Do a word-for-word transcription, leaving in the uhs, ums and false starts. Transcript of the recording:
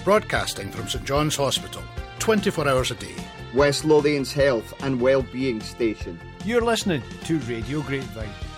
broadcasting from St John's Hospital, twenty-four hours a day. West Lothian's health and wellbeing station. You're listening to Radio Grapevine.